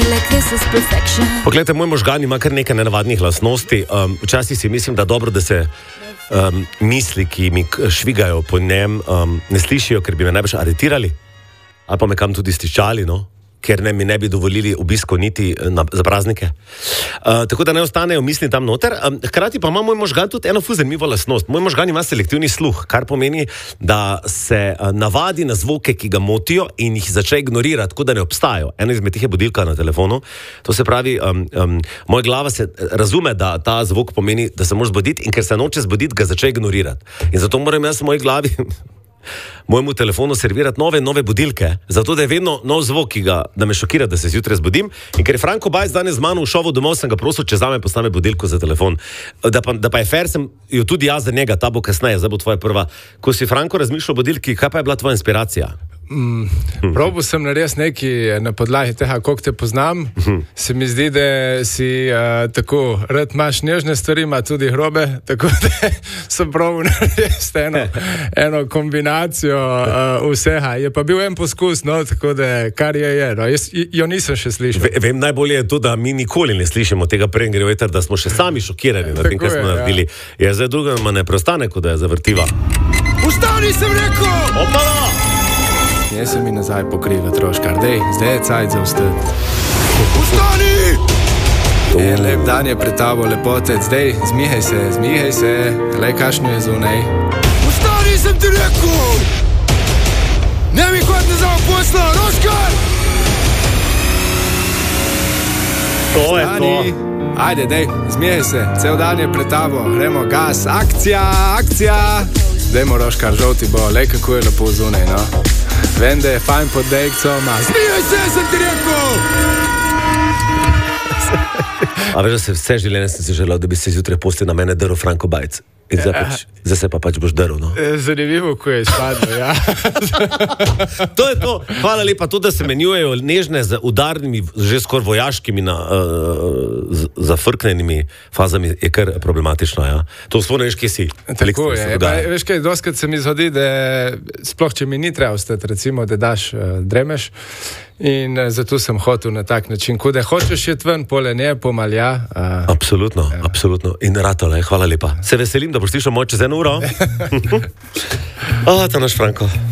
Poglejte, moj možgan ima kar nekaj nenavadnih lastnosti. Včasih si mislim, da dobro, da se misli, ki mi švigajo po njem, ne slišijo, ker bi me najbrž aretirali ali pa me kam tudi stiščali, no? Ker mi ne bi dovolili obisko niti za praznike. Tako da ne ostanejo misli tam noter. Hkrati pa ima moj možgan tudi eno zanimivo lastnost. Moj možgan ima selektivni sluh, kar pomeni, da se navadi na zvoke, ki ga motijo in jih začne ignorirati, tako da ne obstajajo. Eno izmed tih je budilka na telefonu. To se pravi, moja glava se razume, da ta zvok pomeni, da se moraš zbuditi, in ker se noče zbuditi, ga začne ignorirati. In zato moram jaz v moji glavi mojemu telefonu servirati nove budilke, zato da je vedno nov zvok, da me šokira, da se zjutraj zbudim. In ker je Franko Bajc danes z mano v šovu domov, sem ga prosil, če zame postane budilko za telefon. Da pa je fair, sem jo tudi jaz za njega, ta bo kasneje, zdaj bo tvoja prva. Ko si, Franko, razmišljal o budilki, kaj pa je bila tvoja inspiracija? Probal sem narediti nekaj na podlagi tega, koliko te poznam. Se mi zdi, da si tako rad imaš nežne stvari, ima tudi hrobe, tako da sem probal narediti eno kombinacijo vsega. Je pa bil en poskus, no, tako da kar je. No. Jaz jo nisem še slišal. Vem, najbolje je to, da mi nikoli ne slišimo tega prej, veter, da smo še sami šokirani na tem, kaj smo naredili. Ja, zdaj druga ne preostane, kot da je zavrtiva. Ustani, sem rekel! Opala! Nje se mi nazaj pokriva troškar. Dej, zdaj je cajt za vstati. Ustani! En lep dan je pred tabo, lepotec. Zdaj, zmihaj se. Glej, kašno je zunaj. Ustani, sem ti rekel! Ne mi kot ne zao posla, Roškar! To je to. Ajde, dej, zmihaj se. Cel dan je pred tabo. Gremo, gas, akcija! Dajmo, Roškar, žolti bo. Lej, kako je lepo zunaj, no. Vem, da je fajn pod dejkcom, a zmijaj se, sem ti rekel! A veš, da vse življenje sem si želel, da bi se zjutraj postil na mene drl Franko Bajc. In zdaj se pa pač boš drl, no. Zanimivo, ko je izpadlo, ja. To je to. Hvala lepa, to, da se menjujejo nežne z udarnimi, že skoraj vojaškimi zafrknenimi fazami, je kar problematično, ja. To svoj ne veš, kje si. Tako je. Veš kaj, doskrat se mi zgodi, da sploh, če mi ni treba ostati, recimo, da daš dremeš, in zato sem hotel na tak način, ko da hočeš jet ven, pole ne, pomalja. Absolutno, absolutno. In ratole, hvala lepa. Se veselim, da boš slišal moj čez 1 uro. Ta naš Franko.